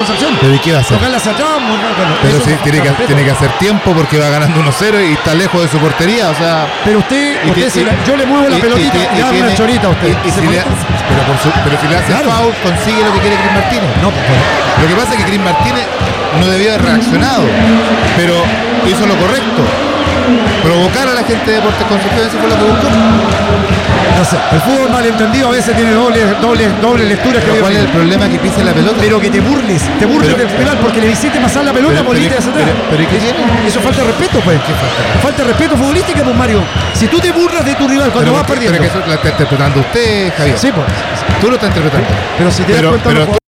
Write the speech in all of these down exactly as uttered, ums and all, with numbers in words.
Concepción. ¿Pero y qué va a hacer? Tocarla hacia atrás, muy bueno, Pero eso sí, es tiene que, respeto. tiene que hacer tiempo porque va ganando uno cero y está lejos de su portería, o sea... Pero usted, y usted ti- se y- la- yo le muevo la y- pelotita y- y, y le hago tiene- una chorita a usted. y- y ¿Se si le- molesta? pero, por su- pero si le hace Claro. foul, consigue lo que quiere Cris Martínez. No, pues, bueno. Lo que pasa es que Cris Martínez no debió haber reaccionado, pero hizo lo correcto. Provocar a la gente de Deportes Concepción, eso fue lo que buscó. No sé, el fútbol malentendido a veces tiene doble, doble, doble lectura que Pero veo ¿cuál es el bien. problema? Que pise la pelota. Pero que te burles, te burles Pero- del rival porque le hiciste pasar la pelota Pero- por irte pero- hacia atrás. pero- pero ¿y qué tiene? Eso falta de respeto, pues. ¿Qué falta? Falta de respeto futbolística, pues, Mario. Si tú te burlas de tu rival cuando Pero, vas porque- perdiendo. pero que eso la está interpretando usted, Javier. Sí, pues. Tú lo estás interpretando. Pero si te das Pero- cuenta, pero los jugadores-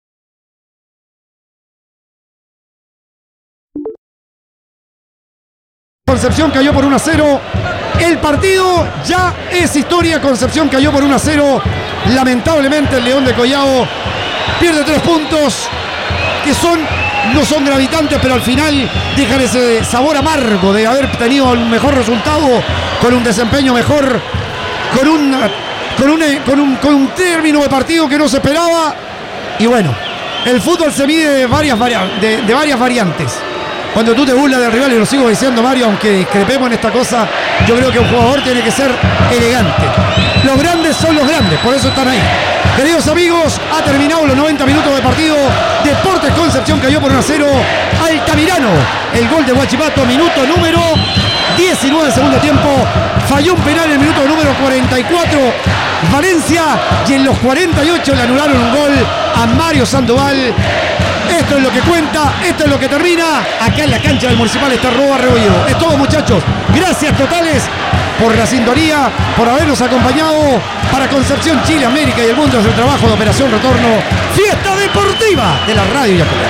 Concepción cayó por uno a cero. El partido ya es historia. Concepción cayó por uno a cero. Lamentablemente el León de Collao pierde tres puntos que son, no son gravitantes, pero al final dejan ese sabor amargo de haber tenido un mejor resultado, con un desempeño mejor, con, una, con, un, con, un, con un término de partido que no se esperaba. Y bueno, el fútbol se mide de varias, varia- de, de varias variantes. Cuando tú te burlas del rival, y lo sigo diciendo, Mario, aunque discrepemos en esta cosa, yo creo que un jugador tiene que ser elegante. Los grandes son los grandes, por eso están ahí. Queridos amigos, ha terminado los noventa minutos de partido. Deportes Concepción cayó por uno a cero. Altamirano, el gol de Huachipato, minuto número diecinueve, segundo tiempo. Falló un penal en el minuto número cuarenta y cuatro. Valencia, y en los cuarenta y ocho le anularon un gol a Mario Sandoval. Esto es lo que cuenta, esto es lo que termina. Acá en la cancha del Municipal está Roba Rebolledo. Es todo, muchachos. Gracias totales por la sintonía, por habernos acompañado. Para Concepción, Chile, América y el mundo es el trabajo de Operación Retorno. Fiesta deportiva de la Radio Yacuba.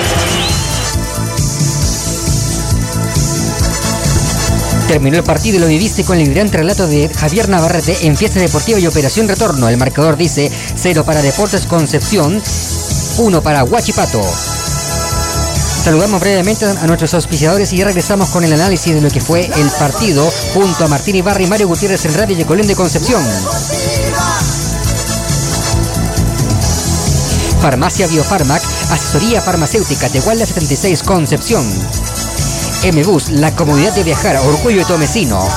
Terminó el partido y lo viviste con el gran relato de Javier Navarrete en Fiesta Deportiva y Operación Retorno. El marcador dice cero para Deportes Concepción, uno para Huachipato. Saludamos brevemente a nuestros auspiciadores y ya regresamos con el análisis de lo que fue el partido junto a Martín Ibarra y Mario Gutiérrez en Radio Yecolén de Concepción. Farmacia Biofarmac, asesoría farmacéutica, Tehuala setenta y seis, Concepción. M-Bus, la comodidad de viajar, orgullo de Tomecino.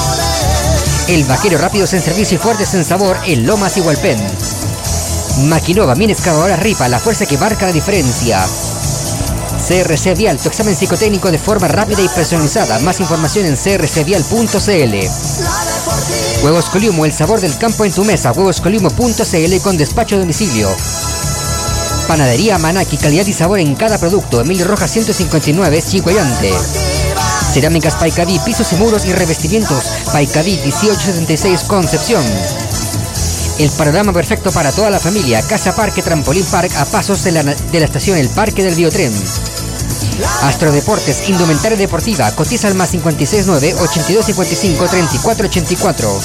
El Vaquero, rápidos en servicio y fuertes en sabor, en Lomas y Hualpén. Maquinova, mini excavadora Ripa, la fuerza que marca la diferencia. C R C Vial, tu examen psicotécnico de forma rápida y personalizada. Más información en c r c vial punto c l. Huevos Coliumo, el sabor del campo en tu mesa. huevos coliumo punto c l con despacho a domicilio. Panadería Manaki, calidad y sabor en cada producto. Emilio Rojas ciento cincuenta y nueve, Chihuayante. Cerámicas Paicaví, pisos y muros y revestimientos. Paicaví dieciocho setenta y seis, Concepción. El panorama perfecto para toda la familia. Casa Parque Trampolín Park, a pasos de la, de la estación El Parque del Biotren. Astrodeportes, indumentaria deportiva. Cotiza al más cincuenta y seis nueve, ochenta y dos cincuenta y cinco, treinta y cuatro ochenta y cuatro.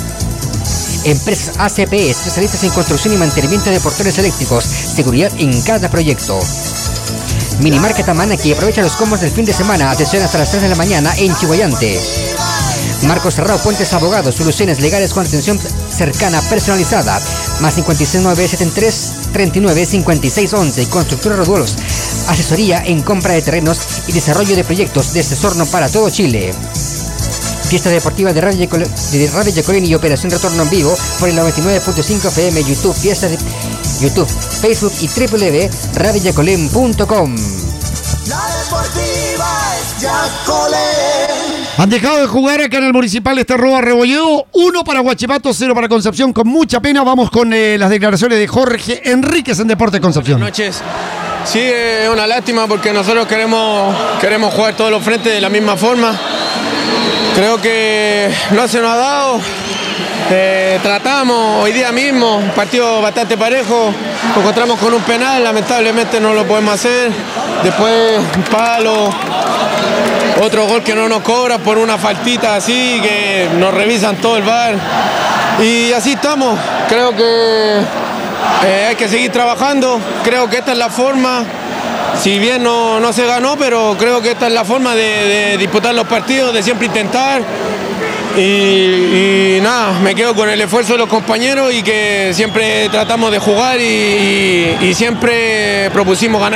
Empresas A C P, especialistas en construcción y mantenimiento de portones eléctricos. Seguridad en cada proyecto. Minimarket Amanaki, aprovecha los combos del fin de semana. Atención hasta las tres de la mañana en Chihuayante. Marcos Serrao, Puentes Abogados, soluciones legales con atención cercana, personalizada. Más cincuenta y seis nueve, setenta y tres, treinta y nueve, cincuenta y seis once. Constructora Roduelos, asesoría en compra de terrenos y desarrollo de proyectos desde Sorno para todo Chile. Fiesta deportiva de Radio Yecolén, de Radio Yecolén y Operación Retorno en vivo por el noventa y nueve punto cinco F M, YouTube, Fiesta de YouTube, Facebook y w w w punto radio yecolén punto com. La deportiva es Yacolén. Han dejado de jugar acá en el Municipal este Roba Rebolledo. Uno para Huachipato, cero para Concepción. Con mucha pena vamos con eh, las declaraciones de Jorge Enríquez en Deportes Concepción. Buenas noches. Sí, es una lástima porque nosotros queremos, queremos jugar todos los frentes de la misma forma. Creo que no se nos ha dado. Eh, tratamos hoy día mismo, un partido bastante parejo. Nos encontramos con un penal, lamentablemente no lo podemos hacer. Después un palo. Otro gol que no nos cobra por una faltita así, que nos revisan todo el V A R. Y así estamos. Creo que eh, hay que seguir trabajando. Creo que esta es la forma. Si bien no, no se ganó, pero creo que esta es la forma de, de disputar los partidos, de siempre intentar. Y, y nada, me quedo con el esfuerzo de los compañeros y que siempre tratamos de jugar y, y, y siempre propusimos ganar.